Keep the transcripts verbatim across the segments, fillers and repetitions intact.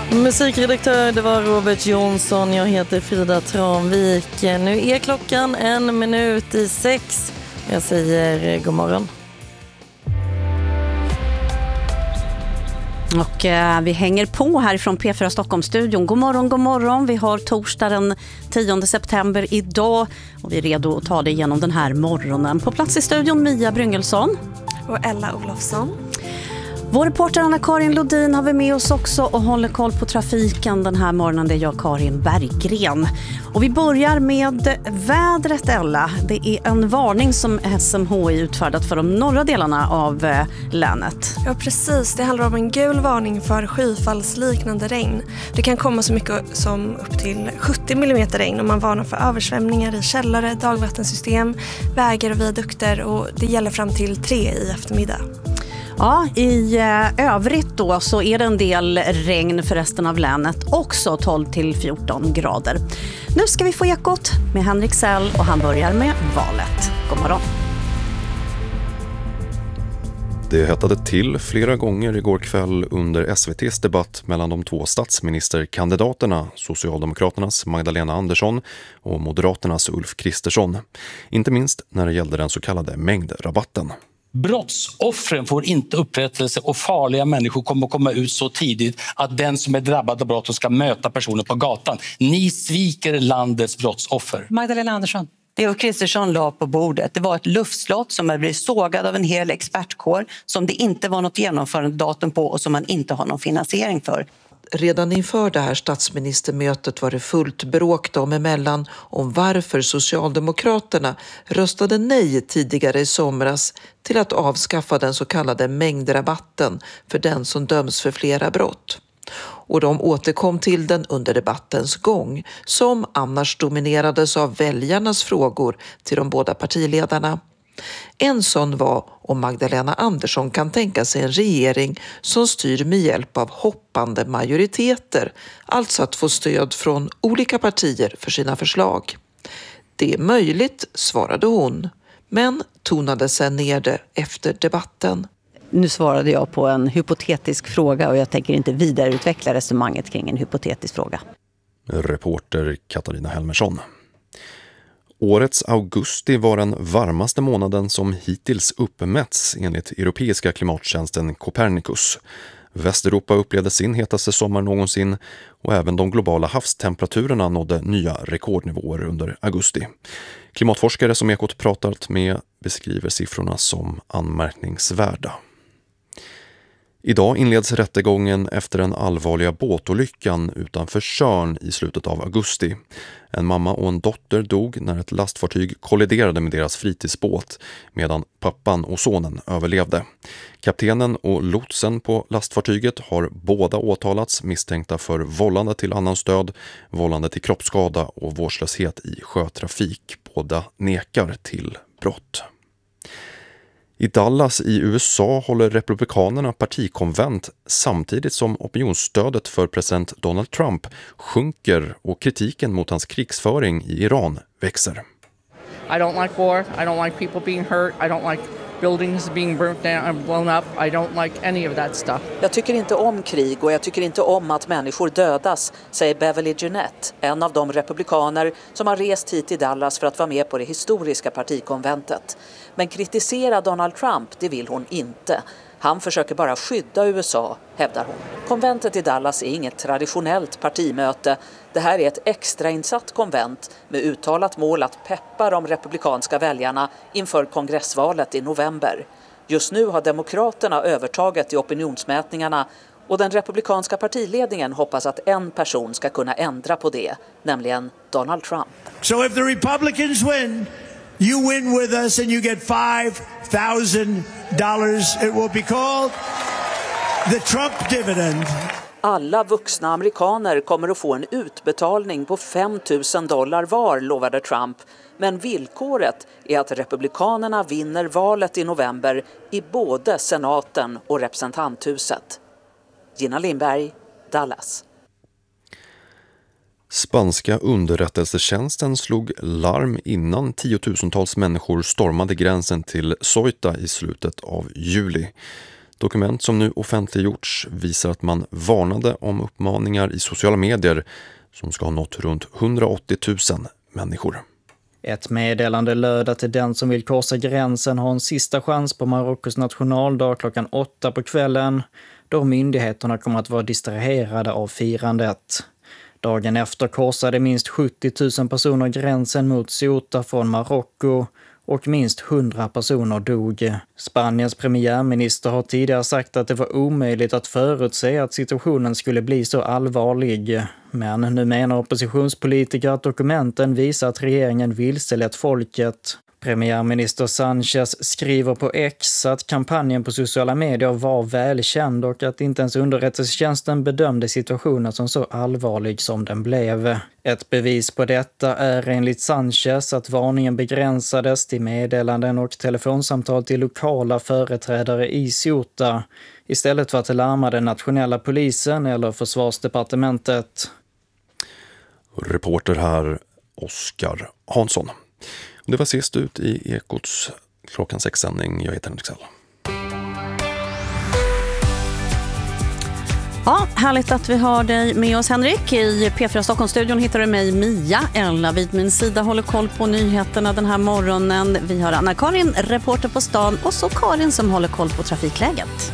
Musikredaktör, det var Robert Jonsson. Jag heter Frida Tranvik. Nu är klockan en minut i sex. Jag säger god morgon. Och eh, vi hänger på härifrån P fyra Stockholmsstudion. God morgon, god morgon. Vi har torsdag den tionde september idag och vi är redo att ta det igenom den här morgonen. På plats i studion Mia Bryngelsson och Ella Olofsson. Vår reporter Anna-Karin Lodin har vi med oss också och håller koll på trafiken den här morgonen. Det är jag, Karin Berggren. Och vi börjar med vädret, Ella. Det är en varning som S M H I utfärdat för de norra delarna av eh, länet. Ja, precis. Det handlar om en gul varning för skyfallsliknande regn. Det kan komma så mycket som upp till sjuttio millimeter regn om man varnar för översvämningar i källare, dagvattensystem, vägar och viadukter. Och det gäller fram till tre i eftermiddag. Ja, i övrigt då så är det en del regn för resten av länet, också tolv till fjorton grader. Nu ska vi få ekot med Henrik Sell och han börjar med valet. God morgon. Det hettade till flera gånger igår kväll under S V T:s debatt mellan de två statsministerkandidaterna, Socialdemokraternas Magdalena Andersson och Moderaternas Ulf Kristersson. Inte minst när det gällde den så kallade mängdrabatten. Brottsoffren får inte upprättelse och farliga människor kommer att komma ut så tidigt att den som är drabbad av brott ska möta personer på gatan. Ni sviker landets brottsoffer. Magdalena Andersson. Det Ulf Kristersson la på bordet, det var ett luftslott som hade blivit sågad av en hel expertkår som det inte var något genomförandedatum på och som man inte har någon finansiering för. Redan inför det här statsministermötet var det fullt bråk dem emellan om varför Socialdemokraterna röstade nej tidigare i somras till att avskaffa den så kallade mängdrabatten för den som döms för flera brott. Och de återkom till den under debattens gång, som annars dominerades av väljarnas frågor till de båda partiledarna. En sån var om Magdalena Andersson kan tänka sig en regering som styr med hjälp av hoppande majoriteter, alltså att få stöd från olika partier för sina förslag. Det är möjligt, svarade hon, men tonade sen ner det efter debatten. Nu svarade jag på en hypotetisk fråga och jag tänker inte vidareutveckla resonemanget kring en hypotetisk fråga. Reporter Katarina Helmersson. Årets augusti var den varmaste månaden som hittills uppmätts enligt europeiska klimattjänsten Copernicus. Västeuropa upplevde sin hetaste sommar någonsin och även de globala havstemperaturerna nådde nya rekordnivåer under augusti. Klimatforskare som Ekot pratat med beskriver siffrorna som anmärkningsvärda. Idag inleds rättegången efter den allvarliga båtolyckan utanför Tjörn i slutet av augusti. En mamma och en dotter dog när ett lastfartyg kolliderade med deras fritidsbåt medan pappan och sonen överlevde. Kaptenen och lotsen på lastfartyget har båda åtalats misstänkta för vållande till annans död, vållande till kroppsskada och vårdslöshet i sjötrafik. Båda nekar till brott. I Dallas i U S A håller republikanerna partikonvent samtidigt som opinionsstödet för president Donald Trump sjunker och kritiken mot hans krigsföring i Iran växer. I don't like war. I don't like people being hurt. I don't like buildings being burnt down and blown up. I don't like any of that stuff. Jag tycker inte om krig och jag tycker inte om att människor dödas, säger Beverly Jeanette, en av de republikaner som har rest hit till Dallas för att vara med på det historiska partikonventet. Men kritisera Donald Trump, det vill hon inte. Han försöker bara skydda U S A, hävdar hon. Konventet i Dallas är inget traditionellt partimöte. Det här är ett extrainsatt konvent med uttalat mål att peppa de republikanska väljarna inför kongressvalet i november. Just nu har demokraterna övertaget i opinionsmätningarna och den republikanska partiledningen hoppas att en person ska kunna ändra på det, nämligen Donald Trump. So if the Republicans win, you win with us and you get five thousand dollars. It will be called the Trump dividend. Alla vuxna amerikaner kommer att få en utbetalning på fem tusen dollar var, lovade Trump. Men villkoret är att republikanerna vinner valet i november i både senaten och representanthuset. Gina Lindberg, Dallas. Spanska underrättelsetjänsten slog larm innan tiotusentals människor stormade gränsen till Ceuta i slutet av juli. Dokument som nu offentliggjorts visar att man varnade om uppmaningar i sociala medier som ska ha nått runt hundraåttio tusen människor. Ett meddelande löd att den som vill korsa gränsen har en sista chans på Marockos nationaldag klockan åtta på kvällen, då myndigheterna kommer att vara distraherade av firandet. Dagen efter korsade minst sjuttio tusen personer gränsen mot Ceuta från Marocko och minst hundra personer dog. Spaniens premiärminister har tidigare sagt att det var omöjligt att förutse att situationen skulle bli så allvarlig. Men nu menar oppositionspolitiker att dokumenten visar att regeringen vilselett folket. Premiärminister Sanchez skriver på X att kampanjen på sociala medier var välkänd och att inte ens underrättelsetjänsten bedömde situationen som så allvarlig som den blev. Ett bevis på detta är enligt Sanchez att varningen begränsades till meddelanden och telefonsamtal till lokala företrädare i Ceuta istället för att larma den nationella polisen eller försvarsdepartementet. Reporter här Oskar Hansson. Det var sist ut i Ekots klockan sex-sändning. Jag heter Henrik Sell. Ja, härligt att vi har dig med oss, Henrik. I P fyra Stockholmsstudion hittar du mig, Mia. Ella vid min sida håller koll på nyheterna den här morgonen. Vi har Anna-Karin, reporter på stan, och så Karin som håller koll på trafikläget.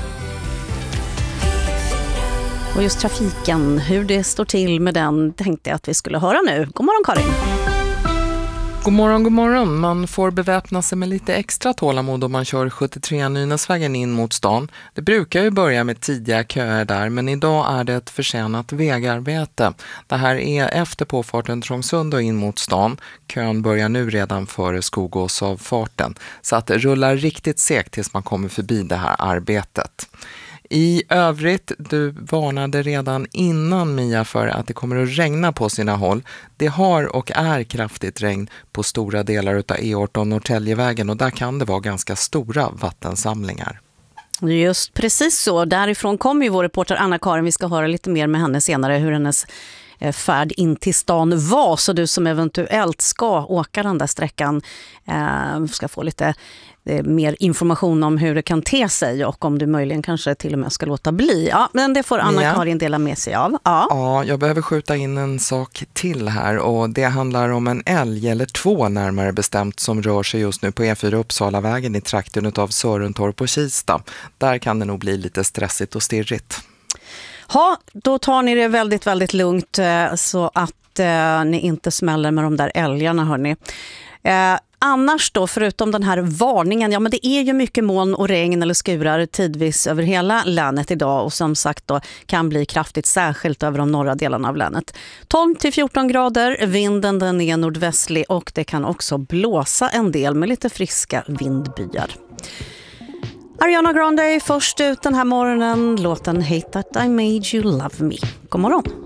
Och just trafiken, hur det står till med den, tänkte jag att vi skulle höra nu. God morgon, Karin. God morgon, god morgon. Man får beväpna sig med lite extra tålamod om man kör sjuttiotre Nynäsvägen in mot stan. Det brukar ju börja med tidiga köer där, men idag är det ett försenat vägarbete. Det här är efter påfarten Trångsund och in mot stan. Kön börjar nu redan före Skogåsavfarten, så att det rullar riktigt segt tills man kommer förbi det här arbetet. I övrigt, du varnade redan innan, Mia, för att det kommer att regna på sina håll. Det har och är kraftigt regn på stora delar av E arton Norrtäljevägen och där kan det vara ganska stora vattensamlingar. Just precis så. Därifrån kommer ju vår reporter Anna-Karin. Vi ska höra lite mer med henne senare hur hennes färd in till stan var. Så du som eventuellt ska åka den där sträckan eh, ska få lite eh, mer information om hur det kan te sig och om du möjligen kanske till och med ska låta bli. Ja, men det får Anna-Karin dela med sig av. Ja. ja, jag behöver skjuta in en sak till här och det handlar om en älg eller två närmare bestämt som rör sig just nu på E fyra Uppsalavägen i trakten av Sörentorp och Kista. Där kan det nog bli lite stressigt och stirrigt. Ja, då tar ni det väldigt, väldigt lugnt så att eh, ni inte smäller med de där älgarna, hörni. Eh, annars då, förutom den här varningen, ja men det är ju mycket moln och regn eller skurar tidvis över hela länet idag och som sagt då kan bli kraftigt särskilt över de norra delarna av länet. tolv till fjorton grader, vinden den är nordvästlig och det kan också blåsa en del med lite friska vindbyar. Ariana Grande är först ut den här morgonen, låten Hate That I Made You Love Me. God morgon!